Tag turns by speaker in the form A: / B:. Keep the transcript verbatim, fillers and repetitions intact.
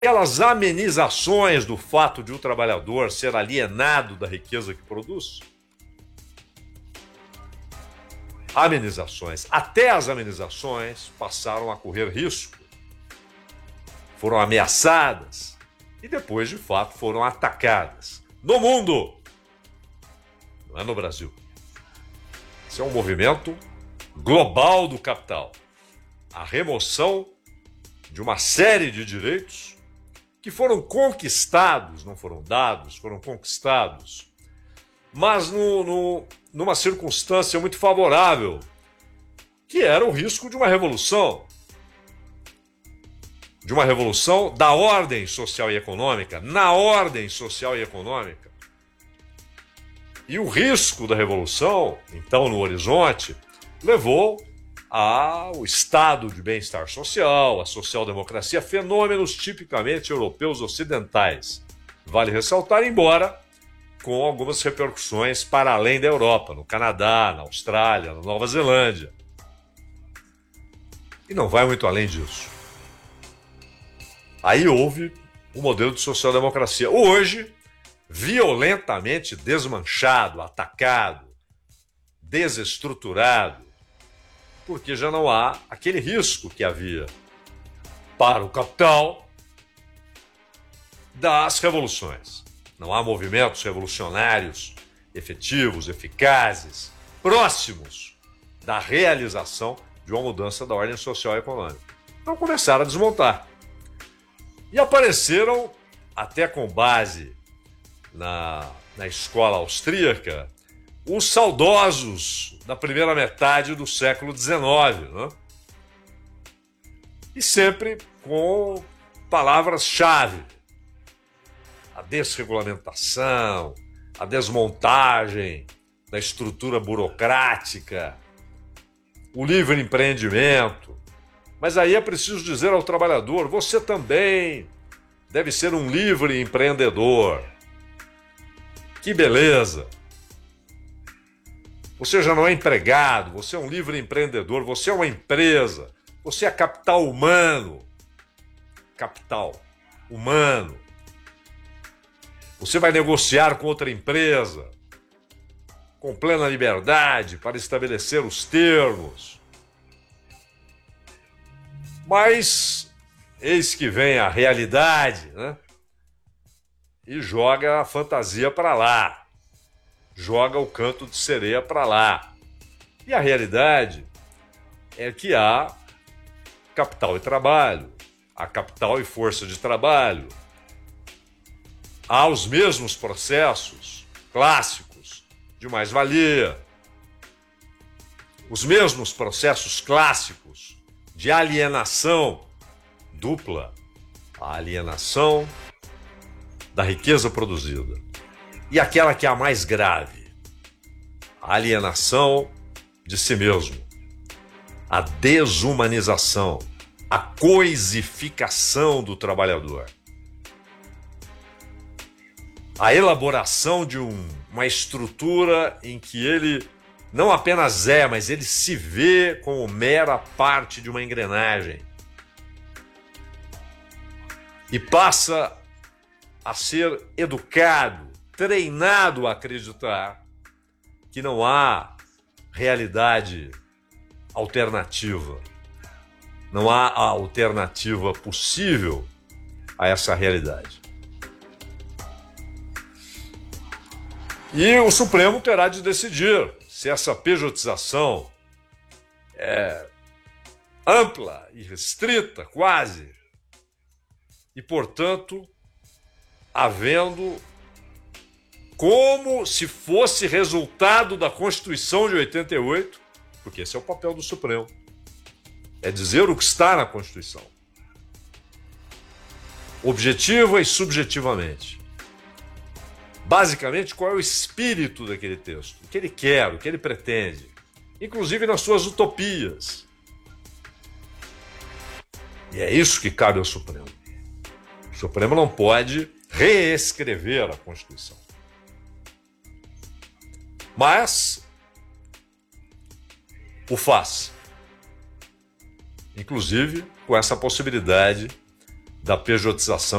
A: aquelas amenizações do fato de o trabalhador ser alienado da riqueza que produz. Amenizações. Até as amenizações passaram a correr risco, foram ameaçadas e depois, de fato, foram atacadas. No mundo, não é no Brasil. Esse é um movimento global do capital. A remoção de uma série de direitos que foram conquistados, não foram dados, foram conquistados, mas no, no, numa circunstância muito favorável, que era o risco de uma revolução. De uma revolução da ordem social e econômica, na ordem social e econômica. E o risco da revolução, então, no horizonte, levou ao estado de bem-estar social, à social-democracia, fenômenos tipicamente europeus ocidentais. Vale ressaltar, embora com algumas repercussões para além da Europa, no Canadá, na Austrália, na Nova Zelândia. E não vai muito além disso. Aí houve o modelo de social-democracia. Hoje, violentamente desmanchado, atacado, desestruturado, porque já não há aquele risco que havia para o capital das revoluções. Não há movimentos revolucionários efetivos, eficazes, próximos da realização de uma mudança da ordem social e econômica. Então começaram a desmontar. E apareceram, até com base na, na escola austríaca, os saudosos da primeira metade do século dezenove, né? E sempre com palavras-chave: a desregulamentação, a desmontagem da estrutura burocrática, o livre empreendimento. Mas aí é preciso dizer ao trabalhador: você também deve ser um livre empreendedor. Que beleza! Você já não é empregado, você é um livre empreendedor, você é uma empresa, você é capital humano. Capital humano. Você vai negociar com outra empresa com plena liberdade para estabelecer os termos. Mas eis que vem a realidade, né? E joga a fantasia para lá. Joga o canto de sereia para lá. E a realidade é que há capital e trabalho, há capital e força de trabalho, há os mesmos processos clássicos de mais-valia, os mesmos processos clássicos de alienação dupla, a alienação da riqueza produzida. E aquela que é a mais grave, a alienação de si mesmo, a desumanização, a coisificação do trabalhador, a elaboração de um, uma estrutura em que ele não apenas é, mas ele se vê como mera parte de uma engrenagem e passa a ser educado, treinado a acreditar que não há realidade alternativa. Não há alternativa possível a essa realidade. E o Supremo terá de decidir se essa pejotização é ampla e restrita, quase, e, portanto, havendo como se fosse resultado da Constituição de oitenta e oito, porque esse é o papel do Supremo, é dizer o que está na Constituição, objetiva e subjetivamente. Basicamente, qual é o espírito daquele texto, o que ele quer, o que ele pretende, inclusive nas suas utopias. E é isso que cabe ao Supremo. O Supremo não pode reescrever a Constituição. Mas o faz. Inclusive com essa possibilidade da pejotização